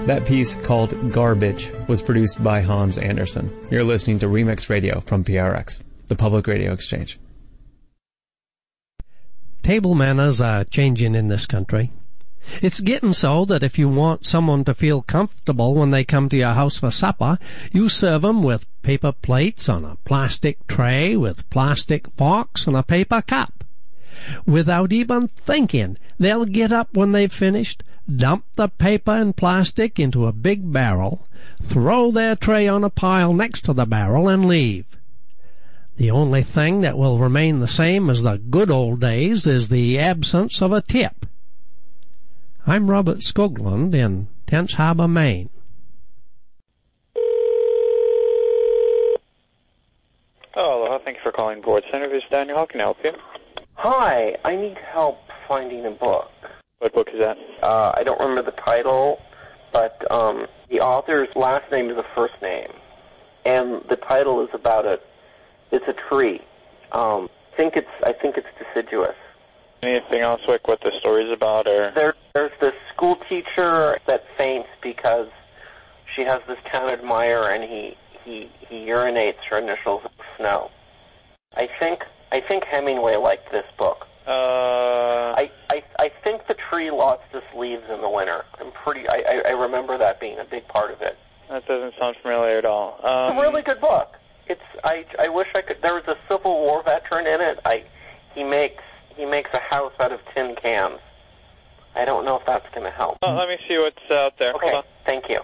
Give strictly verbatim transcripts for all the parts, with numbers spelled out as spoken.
That piece, called Garbage, was produced by Hans Anderson. You're listening to Remix Radio from P R X, the Public Radio Exchange. Table manners are changing in this country. It's getting so that if you want someone to feel comfortable when they come to your house for supper, you serve them with paper plates on a plastic tray with plastic forks and a paper cup. Without even thinking, they'll get up when they've finished, dump the paper and plastic into a big barrel, throw their tray on a pile next to the barrel, and leave. The only thing that will remain the same as the good old days is the absence of a tip. I'm Robert Skoglund in Tench Harbor, Maine. Oh, aloha. Thank you for calling Board Center. This is Daniel. How can I help you? Hi. I need help finding a book. What book is that? Uh, I don't remember the title, but um, the author's last name is a first name. And the title is about a, it's a tree. Um, I think it's, I think it's deciduous. Anything else, like what the story's about, or? There, there's this school teacher that faints because she has this town admirer, and he, he, he urinates her initials in snow. I think, I think Hemingway liked this book. Uh. I, I, I think the tree lost its leaves in the winter. I'm pretty, I, I, I remember that being a big part of it. That doesn't sound familiar at all. Um, It's a really good book. It's, I, I wish I could, there was a Civil War veteran in it. I, he makes, He makes a house out of tin cans. I don't know if that's going to help. Well, let me see what's out there. Okay, Hold on. thank you.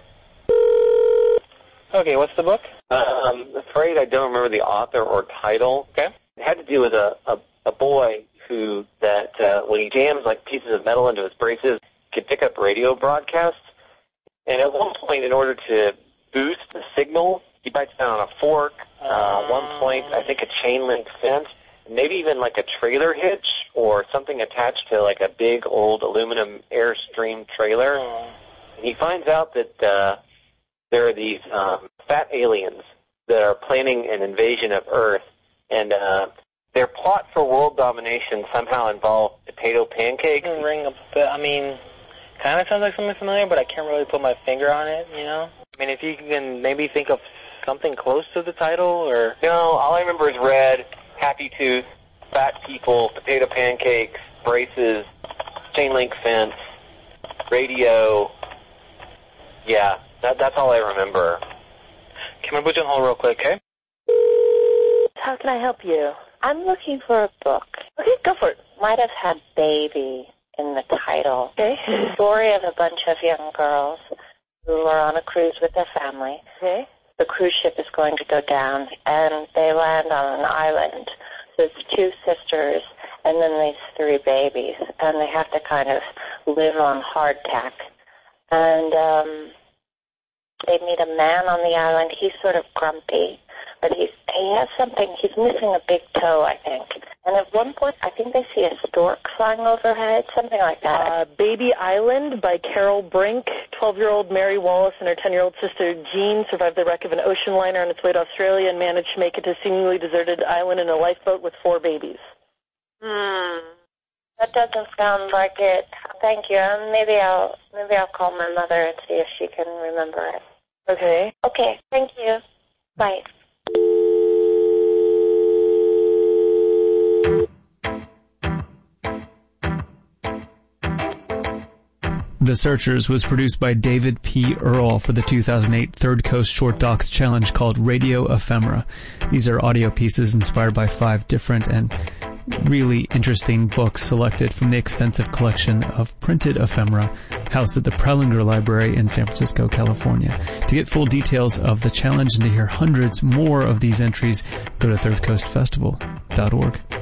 Okay, what's the book? Uh, I'm afraid I don't remember the author or title. Okay. It had to do with a, a, a boy who, that uh, when he jams like pieces of metal into his braces, could pick up radio broadcasts. And at one point, in order to boost the signal, he bites down on a fork. Uh, at one point, I think a chain link fence. Maybe even like a trailer hitch or something attached to like a big old aluminum Airstream trailer. And he finds out that uh, there are these um, fat aliens that are planning an invasion of Earth, and uh, their plot for world domination somehow involved potato pancakes. Doesn't ring a bell. I mean, kind of sounds like something familiar, but I can't really put my finger on it, you know? I mean, if you can maybe think of something close to the title, or... No, all I remember is red. Happy Tooth, fat people, potato pancakes, braces, chain link fence, radio. Yeah, that, that's all I remember. Can I put you on hold real quick, okay? How can I help you? I'm looking for a book. Okay, go for it. Might have had baby in the title. Okay. The story of a bunch of young girls who are on a cruise with their family. Okay. The cruise ship is going to go down, and they land on an island. So it's two sisters and then these three babies, and they have to kind of live on hardtack. And um, they meet a man on the island. He's sort of grumpy, but he's, he has something. He's missing a big toe, I think. And at one point, I think they see a stork flying overhead, something like that. Uh, Baby Island by Carol Brink. twelve-year-old Mary Wallace and her ten-year-old sister Jean survived the wreck of an ocean liner on its way to Australia and managed to make it to a seemingly deserted island in a lifeboat with four babies. Hmm. That doesn't sound like it. Thank you. Um, maybe I'll maybe I'll call my mother and see if she can remember it. Okay. Okay. Thank you. Bye. The Searchers was produced by David P. Earl for the two thousand eight Third Coast Short Docs Challenge called Radio Ephemera. These are audio pieces inspired by five different and really interesting books selected from the extensive collection of printed ephemera housed at the Prelinger Library in San Francisco, California. To get full details of the challenge and to hear hundreds more of these entries, go to third coast festival dot org.